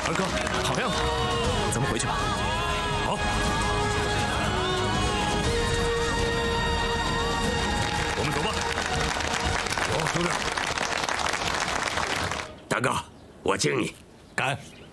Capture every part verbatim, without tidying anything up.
二哥，好样的！咱们回去吧。 好，我们走吧。 走，兄弟。 大哥，我敬你。 干！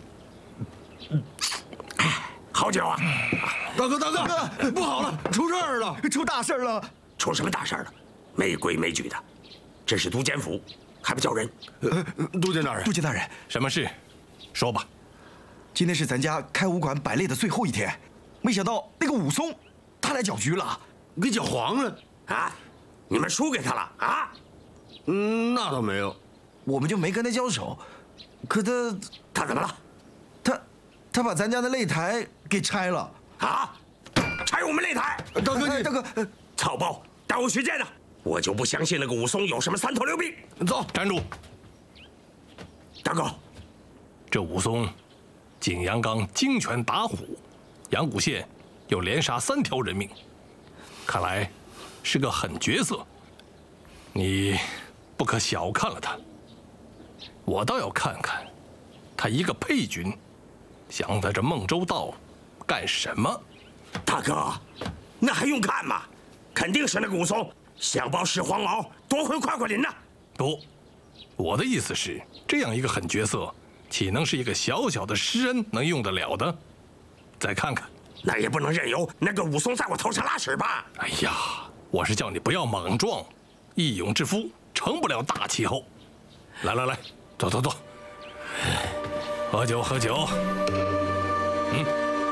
好酒啊！ 大哥，大哥，不好了，出事儿了， 出大事了！ 出什么大事了？没规没矩的，这是都监府，还不叫人？ 呃，都监大人， 都监大人， 什么事？说吧。 今天是咱家开武馆摆擂的最后一天，没想到那个武松，他来搅局了， 给搅黄了啊！你们输给他了啊？ 嗯，那倒没有， 我们就没跟他交手。可他他怎么了？ 他他把咱家的擂台给拆了啊！拆我们擂台！ 大哥， 大哥， 草包，带我去见他！我就不相信那个武松有什么三头六臂。 走， 站住！ 大哥， 这武松，景阳冈精拳打虎，阳谷县又连杀三条人命，看来是个狠角色。你不可小看了他。我倒要看看，他一个配军，想在这孟州道干什么？ 大哥，那还用看吗？肯定是那个武松想保始皇毛夺回快快林呐！ 不，我的意思是，这样一个狠角色，岂能是一个小小的施恩能用得了的？再看看， 那也不能任由那个武松在我头上拉屎吧？ 哎呀，我是叫你不要莽撞，义勇之夫成不了大气候。来来来，走走走，喝酒喝酒。嗯，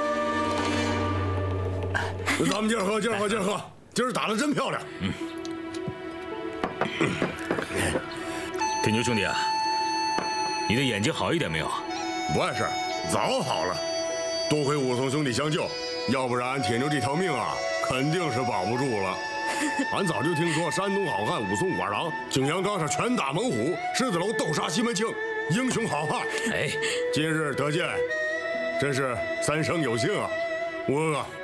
咱们接着喝，接着喝，接着喝，今儿打得真漂亮。 嗯。铁牛兄弟啊，你的眼睛好一点没有？ 不碍事，早好了。多亏武松兄弟相救，要不然铁牛这条命啊，肯定是保不住了。俺早就听说山东好汉武松武二郎，景阳冈上拳打猛虎，狮子楼斗杀西门庆，英雄好汉。 哎， 今日得见，真是三生有幸啊，武哥哥。